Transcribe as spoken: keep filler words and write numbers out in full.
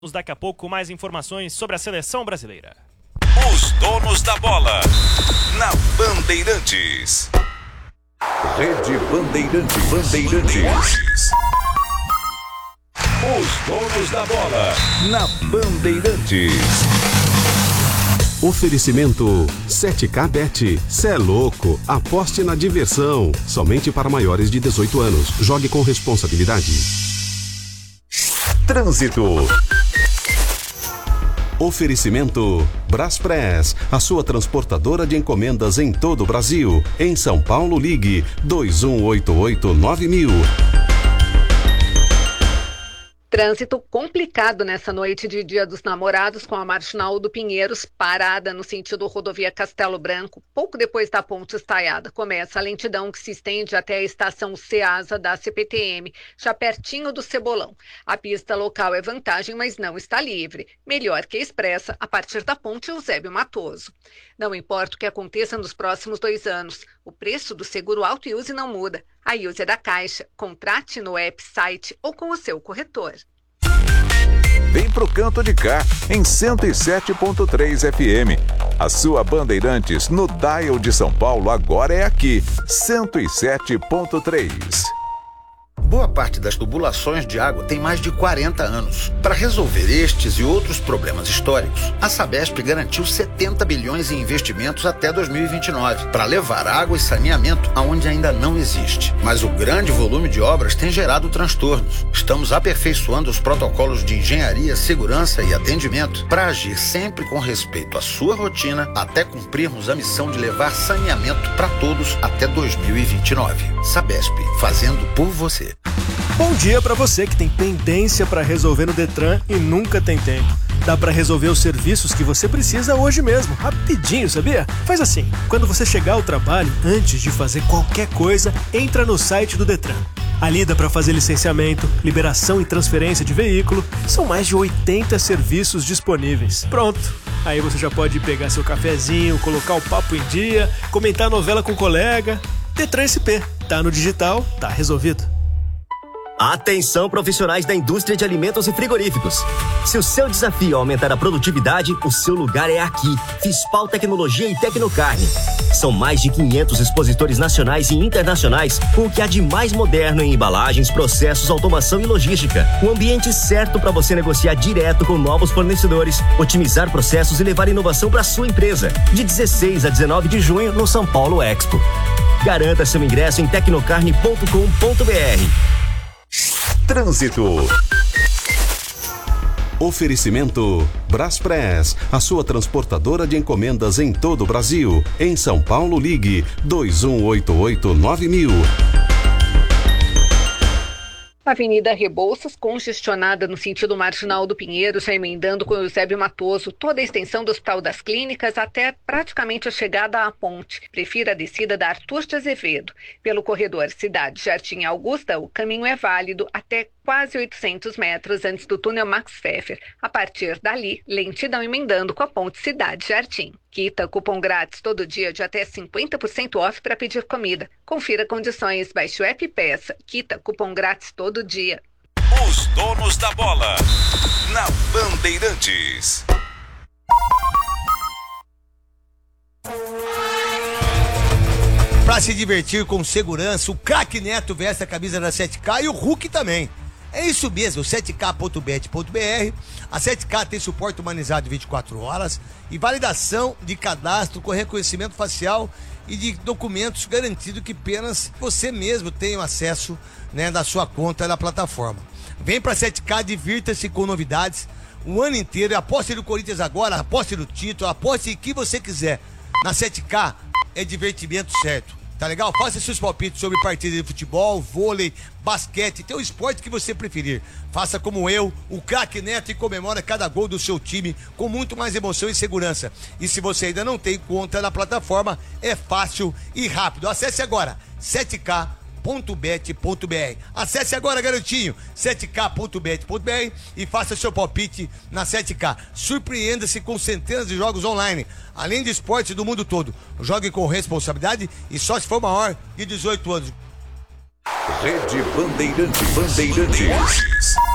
Daqui a pouco, mais informações sobre a seleção brasileira. Os donos da bola, na Bandeirantes. Rede Bandeirantes. Bandeirantes. Os donos da bola, na Bandeirantes. Oferecimento sete K Bet. Cê é louco, aposte na diversão. Somente para maiores de dezoito anos. Jogue com responsabilidade. Trânsito. Oferecimento Braspress, a sua transportadora de encomendas em todo o Brasil. Em São Paulo, ligue dois um oito oito nove mil. Trânsito complicado nessa noite de Dia dos Namorados com a Marginal do Pinheiros parada no sentido rodovia Castelo Branco. Pouco depois da ponte estaiada começa a lentidão que se estende até a estação Ceasa da C P T M, já pertinho do Cebolão. A pista local é vantagem, mas não está livre. Melhor que a expressa a partir da ponte Eusébio Matoso. Não importa o que aconteça nos próximos dois anos, o preço do seguro auto e use não muda. A Use é da Caixa. Contrate no app, site ou com o seu corretor. Vem pro canto de cá, em cento e sete ponto três F M. A sua Bandeirantes no dial de São Paulo agora é aqui, cento e sete ponto três. Boa parte das tubulações de água tem mais de quarenta anos. Para resolver estes e outros problemas históricos, a Sabesp garantiu setenta bilhões em investimentos até dois mil e vinte e nove, para levar água e saneamento aonde ainda não existe. Mas o grande volume de obras tem gerado transtornos. Estamos aperfeiçoando os protocolos de engenharia, segurança e atendimento para agir sempre com respeito à sua rotina até cumprirmos a missão de levar saneamento para todos até dois mil e vinte e nove. Sabesp, fazendo por você. Bom dia para você que tem pendência para resolver no Detran e nunca tem tempo. Dá para resolver os serviços que você precisa hoje mesmo, rapidinho, sabia? Faz assim, quando você chegar ao trabalho, antes de fazer qualquer coisa, entra no site do Detran. Ali dá para fazer licenciamento, liberação e transferência de veículo. São mais de oitenta serviços disponíveis. Pronto, aí você já pode pegar seu cafezinho, colocar o papo em dia, comentar a novela com o colega. Detran S P, tá no digital, tá resolvido. Atenção, profissionais da indústria de alimentos e frigoríficos. Se o seu desafio é aumentar a produtividade, o seu lugar é aqui. Fispal Tecnologia e Tecnocarne. São mais de quinhentos expositores nacionais e internacionais com o que há de mais moderno em embalagens, processos, automação e logística. Um ambiente certo para você negociar direto com novos fornecedores, otimizar processos e levar inovação para sua empresa. De dezesseis a dezenove de junho no São Paulo Expo. Garanta seu ingresso em tecnocarne ponto com ponto b r. Trânsito. Oferecimento Braspress, a sua transportadora de encomendas em todo o Brasil. Em São Paulo, ligue dois um oito oito nove mil. Avenida Rebouças, congestionada no sentido marginal do Pinheiros, já emendando com o Eusébio Matoso, toda a extensão do Hospital das Clínicas até praticamente a chegada à ponte. Prefira a descida da Arthur de Azevedo. Pelo corredor Cidade Jardim Augusta, o caminho é válido até quase oitocentos metros antes do túnel Max Pfeffer. A partir dali, lentidão emendando com a ponte Cidade Jardim. Quita cupom grátis todo dia de até cinquenta por cento off para pedir comida. Confira condições, baixe o app e peça. Quita cupom grátis todo dia. Os donos da bola, na Bandeirantes. Para se divertir com segurança, o craque Neto veste a camisa da sete K e o Hulk também. É isso mesmo, sete K ponto bet ponto b r. A sete K tem suporte humanizado de vinte e quatro horas e validação de cadastro com reconhecimento facial e de documentos garantido que apenas você mesmo tem acesso, né, da sua conta na plataforma. Vem pra sete K, divirta-se com novidades o ano inteiro. Aposte no Corinthians agora, aposte no título, aposte em que você quiser. Na sete K é divertimento certo. Tá legal? Faça seus palpites sobre partidas de futebol, vôlei, basquete, tem o esporte que você preferir. Faça como eu, o craque Neto, e comemora cada gol do seu time com muito mais emoção e segurança. E se você ainda não tem conta na plataforma, é fácil e rápido. Acesse agora sete K ponto bet ponto b r. Acesse agora, garotinho, sete K ponto bet ponto b r e faça seu palpite na sete K. Surpreenda-se com centenas de jogos online, além de esportes do mundo todo. Jogue com responsabilidade e só se for maior de dezoito anos. Rede Bandeirantes. Bandeirantes.